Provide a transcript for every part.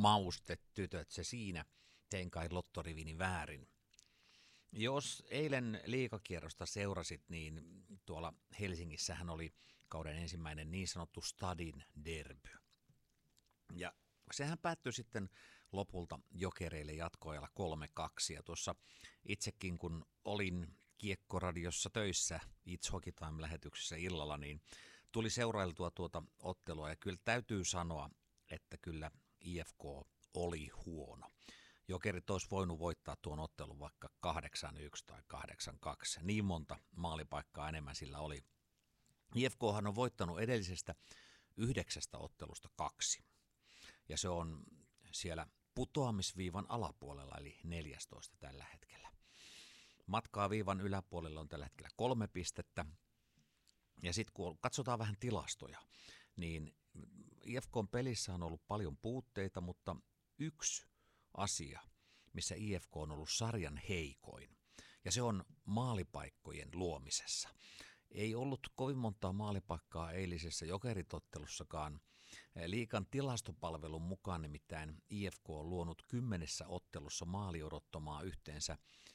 maustetytöt, se siinä, tein kai lottorivini väärin. Jos eilen liigakierrosta seurasit, niin tuolla Helsingissähän oli kauden ensimmäinen niin sanottu Stadin derby. Ja sehän päättyi sitten lopulta Jokereille jatkoajalla 3-2. Ja tuossa itsekin kun olin Kiekkoradiossa töissä It's Hockey Time-lähetyksessä illalla, niin tuli seurailtua tuota ottelua. Ja kyllä täytyy sanoa, että kyllä IFK oli huono. Jokerit olisi voinut voittaa tuon ottelun vaikka 8-1 tai 8-2. Niin monta maalipaikkaa enemmän sillä oli. IFKhan on voittanut edellisestä 9 ottelusta 2. Ja se on siellä putoamisviivan alapuolella, eli 14 tällä hetkellä. Matkaa viivan yläpuolella on tällä hetkellä 3 pistettä. Ja sitten kun katsotaan vähän tilastoja, niin IFK:n pelissä on ollut paljon puutteita, mutta yksi asia, missä IFK on ollut sarjan heikoin, ja se on maalipaikkojen luomisessa. Ei ollut kovin montaa maalipaikkaa eilisessä Jokeritottelussakaan. Liigan tilastopalvelun mukaan nimittäin IFK on luonut 10 ottelussa maaliodottomaa yhteensä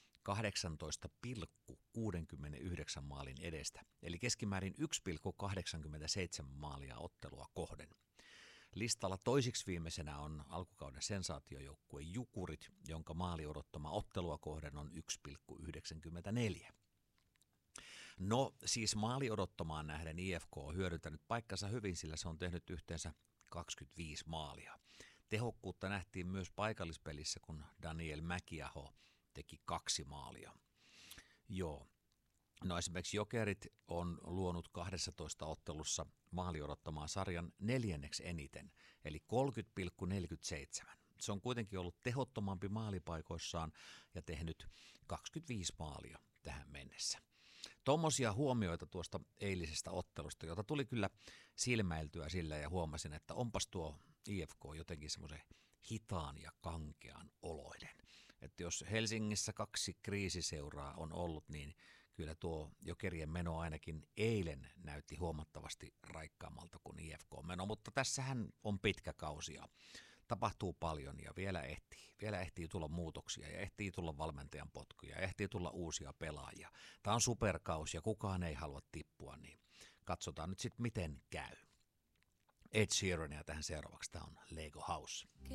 18,69 maalin edestä, eli keskimäärin 1,87 maalia ottelua kohden. Listalla toisiksi viimeisenä on alkukauden sensaatiojoukkue Jukurit, jonka maali odottama ottelua kohden on 1,94. No siis maali odottamaan nähden IFK on hyödyntänyt paikkansa hyvin, sillä se on tehnyt yhteensä 25 maalia. Tehokkuutta nähtiin myös paikallispelissä, kun Daniel Mäkiaho teki 2 maalia. Joo. No esimerkiksi Jokerit on luonut 12 ottelussa maali odottamaan sarjan 4. eniten, eli 30,47. Se on kuitenkin ollut tehottomampi maalipaikoissaan ja tehnyt 25 maalia tähän mennessä. Tuommoisia huomioita tuosta eilisestä ottelusta, jota tuli kyllä silmäiltyä sillä ja huomasin, että onpas tuo IFK jotenkin semmoisen hitaan ja kankean oloinen. Että jos Helsingissä 2 kriisiseuraa on ollut, niin kyllä tuo Jokerien meno ainakin eilen näytti huomattavasti raikkaammalta kuin IFK-meno, mutta tässähän on pitkä kausi ja tapahtuu paljon ja vielä ehtii tulla muutoksia ja ehtii tulla valmentajan potkuja ja ehtii tulla uusia pelaajia. Tämä on superkausi ja kukaan ei halua tippua, niin katsotaan nyt sitten miten käy. Ed Sheerania tähän seuraavaksi, tämä on Lego House.